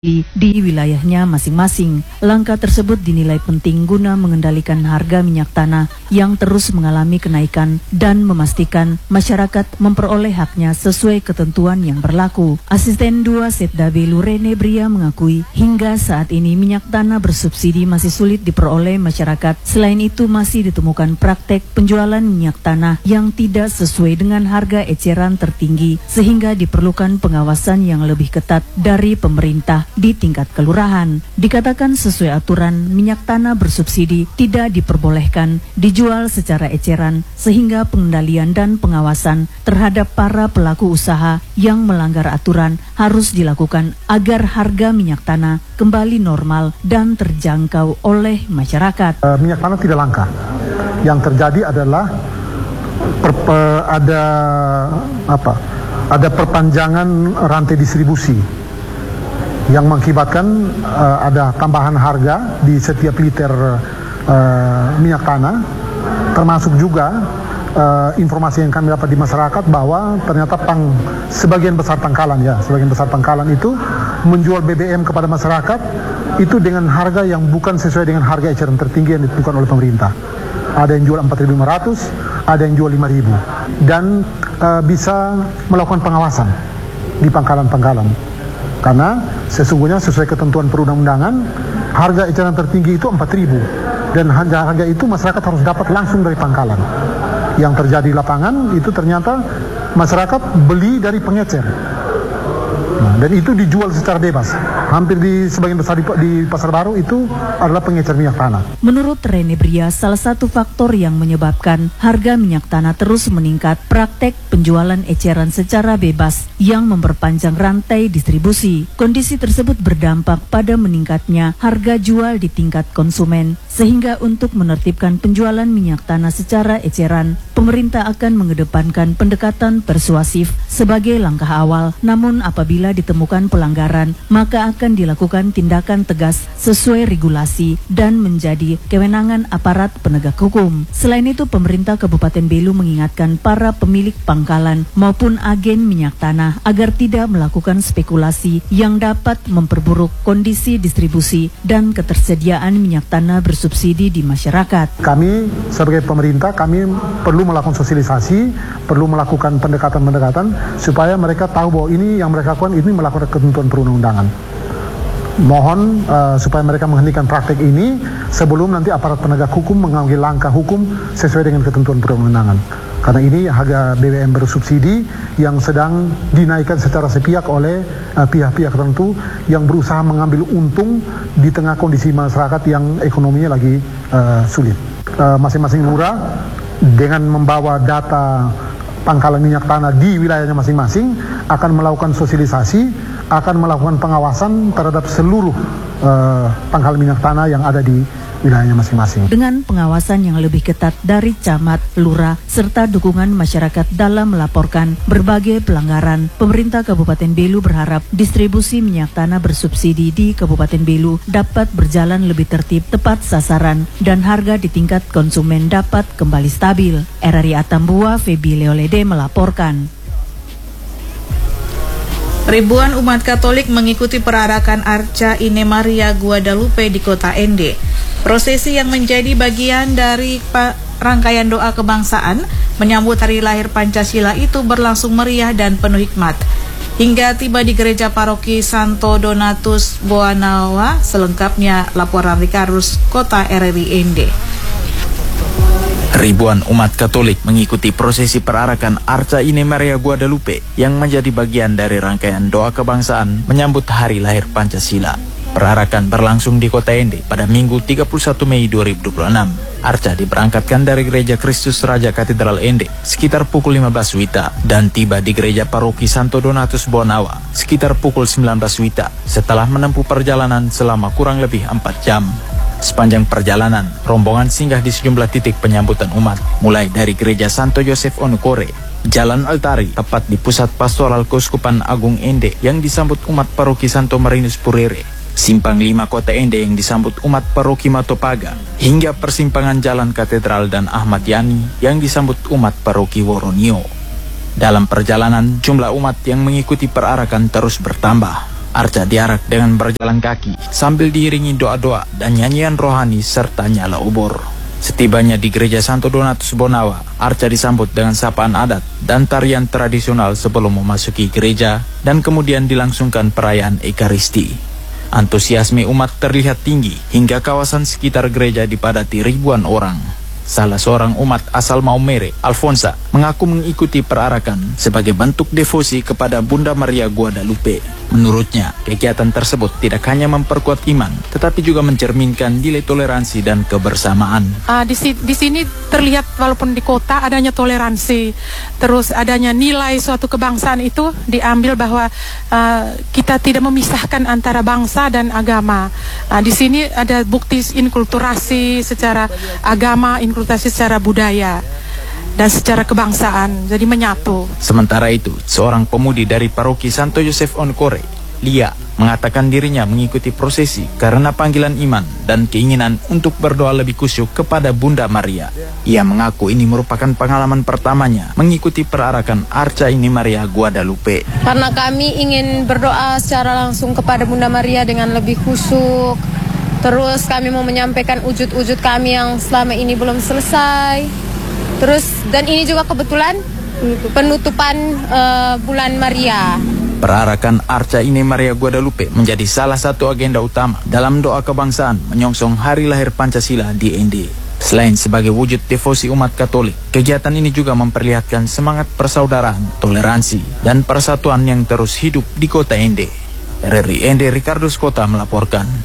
di wilayahnya masing-masing. Langkah tersebut dinilai penting guna mengendalikan harga minyak tanah yang terus mengalami kenaikan dan memastikan masyarakat memperoleh haknya sesuai ketentuan yang berlaku. Asisten 2 Setda Belu Rene Bria mengakui hingga saat ini minyak tanah bersubsidi masih sulit diperoleh masyarakat. Selain itu masih ditemukan praktek penjualan minyak tanah yang tidak sesuai dengan harga eceran tertinggi sehingga diperlukan pengawasan yang lebih ketat dari pemerintah di tingkat kelurahan. Dikatakan sesuai aturan, minyak tanah bersubsidi tidak diperbolehkan dijual secara eceran sehingga pengendalian dan pengawasan terhadap para pelaku usaha yang melanggar aturan harus dilakukan agar harga minyak tanah kembali normal dan terjangkau oleh masyarakat. Minyak tanah tidak langka. Yang terjadi adalah ada perpanjangan rantai distribusi yang mengakibatkan ada tambahan harga di setiap liter minyak tanah, termasuk juga informasi yang kami dapat di masyarakat bahwa ternyata sebagian besar pangkalan itu menjual BBM kepada masyarakat itu dengan harga yang bukan sesuai dengan harga eceran tertinggi yang ditentukan oleh pemerintah. Ada yang jual 4.500, ada yang jual 5.000, dan bisa melakukan pengawasan di pangkalan-pangkalan. Karena sesungguhnya sesuai ketentuan perundang-undangan harga eceran tertinggi itu 4.000 dan harga itu masyarakat harus dapat langsung dari pangkalan. Yang terjadi di lapangan itu ternyata masyarakat beli dari pengecer. Dan itu dijual secara bebas. Hampir di sebagian besar di Pasar Baru itu adalah pengecer minyak tanah. Menurut Rene Bria, salah satu faktor yang menyebabkan harga minyak tanah terus meningkat praktek penjualan eceran secara bebas yang memperpanjang rantai distribusi. Kondisi tersebut berdampak pada meningkatnya harga jual di tingkat konsumen, sehingga untuk menertibkan penjualan minyak tanah secara eceran, pemerintah akan mengedepankan pendekatan persuasif sebagai langkah awal. Namun apabila ditemukan pelanggaran, maka akan dilakukan tindakan tegas sesuai regulasi dan menjadi kewenangan aparat penegak hukum. Selain itu, pemerintah Kabupaten Belu mengingatkan para pemilik pangkalan maupun agen minyak tanah agar tidak melakukan spekulasi yang dapat memperburuk kondisi distribusi dan ketersediaan minyak tanah bersubsidi di masyarakat. Kami sebagai pemerintah, kami perlu melakukan sosialisasi, perlu melakukan pendekatan-pendekatan supaya mereka tahu bahwa ini yang mereka lakukan ini melakukan ketentuan perundang-undangan. Mohon supaya mereka menghentikan praktek ini sebelum nanti aparat penegak hukum mengambil langkah hukum sesuai dengan ketentuan perundang-undangan. Karena ini harga BBM bersubsidi yang sedang dinaikkan secara sepihak oleh pihak-pihak tertentu yang berusaha mengambil untung di tengah kondisi masyarakat yang ekonominya lagi sulit. Masing-masing lurah dengan membawa data pangkalan minyak tanah di wilayahnya masing-masing akan melakukan sosialisasi, akan melakukan pengawasan terhadap seluruh pangkalan minyak tanah yang ada di wilayahnya masing-masing. Dengan pengawasan yang lebih ketat dari camat, lurah, serta dukungan masyarakat dalam melaporkan berbagai pelanggaran, pemerintah Kabupaten Belu berharap distribusi minyak tanah bersubsidi di Kabupaten Belu dapat berjalan lebih tertib, tepat sasaran, dan harga di tingkat konsumen dapat kembali stabil. RRI Atambua, Febi Leolede melaporkan. Ribuan umat Katolik mengikuti perarakan Arca Ine Maria Guadalupe di kota Ende. Prosesi yang menjadi bagian dari rangkaian doa kebangsaan menyambut hari lahir Pancasila itu berlangsung meriah dan penuh hikmat. Hingga tiba di gereja paroki Santo Donatus Boanawa, selengkapnya laporan Rikarus, kota RRI Ende. Ribuan umat Katolik mengikuti prosesi perarakan Arca Ine Maria Guadalupe yang menjadi bagian dari rangkaian doa kebangsaan menyambut hari lahir Pancasila. Perarakan berlangsung di kota Ende pada Minggu 31 Mei 2026. Arca diberangkatkan dari Gereja Kristus Raja Katedral Ende sekitar pukul 15 WITA dan tiba di Gereja Paroki Santo Donatus Bonawa sekitar pukul 19 WITA setelah menempuh perjalanan selama kurang lebih 4 jam. Sepanjang perjalanan, rombongan singgah di sejumlah titik penyambutan umat, mulai dari Gereja Santo Yosef Onukore, Jalan Altari, tepat di pusat pastoral Keuskupan Agung Ende yang disambut umat Paroki Santo Marinus Purere, Simpang 5 Kota Ende yang disambut umat Paroki Matopaga, hingga persimpangan Jalan Katedral dan Ahmad Yani yang disambut umat Paroki Woronio. Dalam perjalanan, jumlah umat yang mengikuti perarakan terus bertambah. Arca diarak dengan berjalan kaki sambil diiringi doa-doa dan nyanyian rohani serta nyala obor. Setibanya di Gereja Santo Donatus Bonawa, Arca disambut dengan sapaan adat dan tarian tradisional sebelum memasuki gereja dan kemudian dilangsungkan perayaan Ekaristi. Antusiasme umat terlihat tinggi hingga kawasan sekitar gereja dipadati ribuan orang. Salah seorang umat asal Maumere, Alfonsa, mengaku mengikuti perarakan sebagai bentuk devosi kepada Bunda Maria Guadalupe. Menurutnya, kegiatan tersebut tidak hanya memperkuat iman, tetapi juga mencerminkan nilai toleransi dan kebersamaan. Di sini terlihat walaupun di kota adanya toleransi, terus adanya nilai suatu kebangsaan itu diambil bahwa kita tidak memisahkan antara bangsa dan agama. Di sini ada bukti inkulturasi secara agama, inkulturasi secara budaya dan secara kebangsaan, jadi menyatu. Sementara itu, seorang pemudi dari paroki Santo Yosef Onkore, Lia, mengatakan dirinya mengikuti prosesi karena panggilan iman dan keinginan untuk berdoa lebih khusyuk kepada Bunda Maria. Ia mengaku ini merupakan pengalaman pertamanya mengikuti perarakan Arca Ine Maria Guadalupe. Karena kami ingin berdoa secara langsung kepada Bunda Maria dengan lebih khusyuk. Terus kami mau menyampaikan wujud-wujud kami yang selama ini belum selesai. Terus dan ini juga kebetulan penutupan bulan Maria. Perarakan Arca Ine Maria Guadalupe menjadi salah satu agenda utama dalam doa kebangsaan menyongsong hari lahir Pancasila di Ende. Selain sebagai wujud devosi umat Katolik, kegiatan ini juga memperlihatkan semangat persaudaraan, toleransi, dan persatuan yang terus hidup di kota Ende. RRI Ende, Ricardo Skota melaporkan.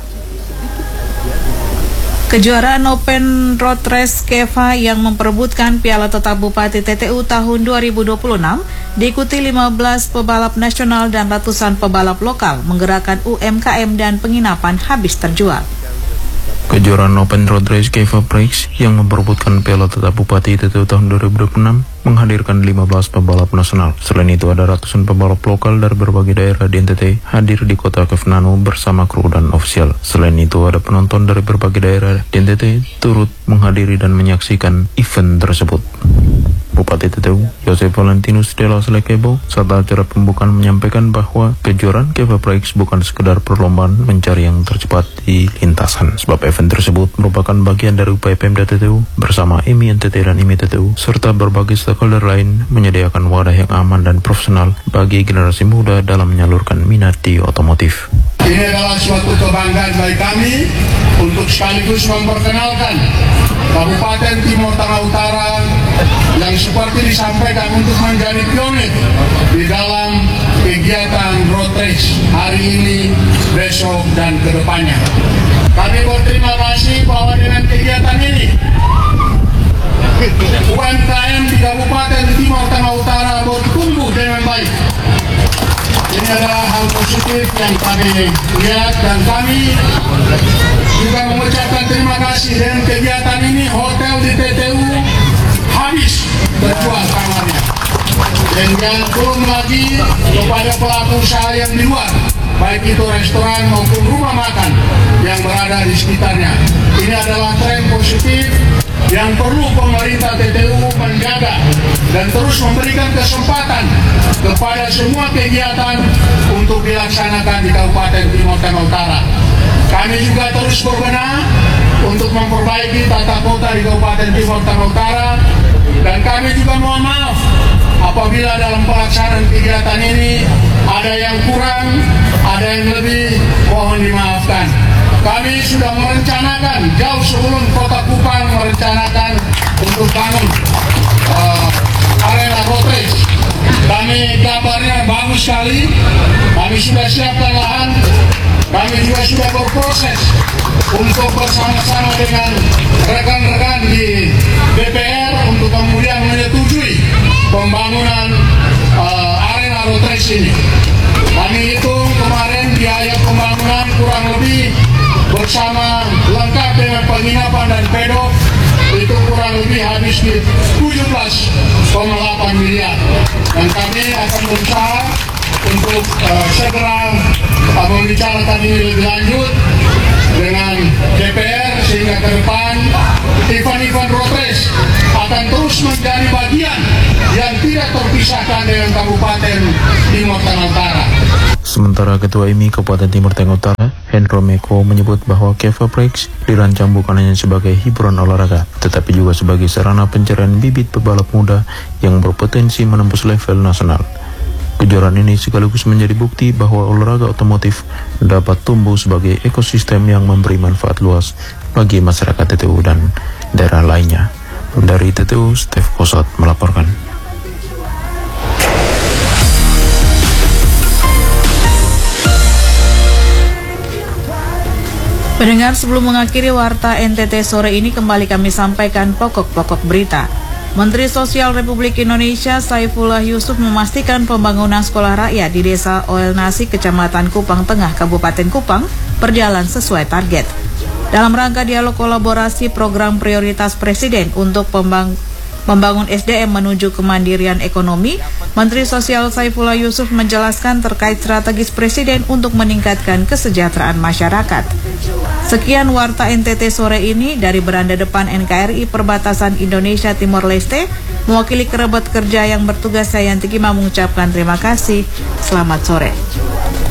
Kejuaraan Open Road Race Keva yang memperebutkan Piala Tetap Bupati TTU tahun 2026 diikuti 15 pebalap nasional dan ratusan pebalap lokal menggerakkan UMKM dan penginapan habis terjual. Kejuaraan Open Road Race Keva Prix yang memperebutkan Piala Tetap Bupati TTU tahun 2026 menghadirkan 15 pebalap nasional. Selain itu ada ratusan pebalap lokal dari berbagai daerah di NTT hadir di kota Kevnano bersama kru dan ofisial. Selain itu ada penonton dari berbagai daerah di NTT turut menghadiri dan menyaksikan event tersebut. Bupati TTU, Joseph Valentinus Della Selekebo, saat acara pembukaan menyampaikan bahwa kejuaraan Keva Prix bukan sekedar perlombaan mencari yang tercepat di lintasan, sebab event tersebut merupakan bagian dari upaya Pemda TTU bersama IMI NTT dan IMI TTU, serta berbagai stakeholder lain menyediakan wadah yang aman dan profesional bagi generasi muda dalam menyalurkan minat di otomotif. Ini adalah suatu kebanggaan bagi kami untuk sekaligus memperkenalkan Kabupaten Timur Tengah Utara yang seperti disampaikan untuk menjadi pionir di dalam kegiatan road race hari ini, besok, dan kedepannya. Kami berterima kasih bahwa dengan kegiatan ini UMKM di Kabupaten Timur Tengah Utara bertumbuh dengan baik. Ini adalah hal positif yang kami lihat dan kami juga mengucapkan terima kasih dengan kegiatan ini. Hotel di TTU habis terjual kamarnya. Dan yang belum lagi kepada pelaku usaha yang di luar, baik itu restoran maupun rumah makan yang berada di sekitarnya. Ini adalah tren positif yang perlu pemerintah TTU menjaga dan terus memberikan kesempatan kepada semua kegiatan untuk dilaksanakan di Kabupaten Timur Tengah Utara. Kami juga terus berbenah untuk memperbaiki tata kota di Kabupaten Timur Tengah Utara, dan kami juga mohon maaf apabila dalam pelaksanaan kegiatan ini ada yang kurang, ada yang lebih, mohon dimaafkan. Kami sudah merencanakan jauh sebelum Kota Kupang merencanakan untuk bangun arena road race. Kami gambarnya bagus sekali. Kami sudah siapkan lahan. Kami juga sudah berproses untuk bersama-sama dengan rekan-rekan di DPR untuk kemudian menyetujui pembangunan arena road race ini. Kami hitung kemarin biaya pembangunan kurang lebih bersama lengkap dengan penginapan dan pedok itu kurang lebih habis di 17,8 miliar. Dan kami akan berusaha untuk segera membicarakan ini lebih lanjut dengan DPR sehingga ke depan event-event road race akan terus menjadi bagian yang tidak terpisahkan dengan Kabupaten Timur Tengah Utara. Sementara Ketua IMI Kabupaten Timur Tengah Utara, Hendro Meko, menyebut bahwa Keva Prix dirancang bukan hanya sebagai hiburan olahraga, tetapi juga sebagai sarana pencarian bibit pebalap muda yang berpotensi menembus level nasional. Kejuaraan ini sekaligus menjadi bukti bahwa olahraga otomotif dapat tumbuh sebagai ekosistem yang memberi manfaat luas bagi masyarakat TTU dan daerah lainnya. Dari TTU, Stef Kosot melaporkan. Pendengar, sebelum mengakhiri Warta NTT sore ini, kembali kami sampaikan pokok-pokok berita. Menteri Sosial Republik Indonesia Saifullah Yusuf memastikan pembangunan sekolah rakyat di Desa Oel Nasi, Kecamatan Kupang Tengah, Kabupaten Kupang, berjalan sesuai target. Dalam rangka dialog kolaborasi program prioritas Presiden untuk membangun SDM menuju kemandirian ekonomi, Menteri Sosial Saifullah Yusuf menjelaskan terkait strategis Presiden untuk meningkatkan kesejahteraan masyarakat. Sekian Warta NTT sore ini dari beranda depan NKRI Perbatasan Indonesia Timor Leste. Mewakili kerabat kerja yang bertugas, saya Yanti Kima mengucapkan terima kasih. Selamat sore.